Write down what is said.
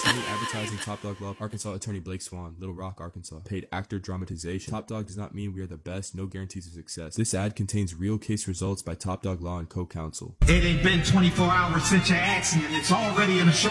Attorney advertising Top Dog Law. Arkansas attorney Blake Swan, Little Rock, Arkansas. Paid actor dramatization. Top Dog does not mean we are the best. No guarantees of success. This ad contains real case results by Top Dog Law and co-counsel. It ain't been 24 hours since your accident. It's already in the show.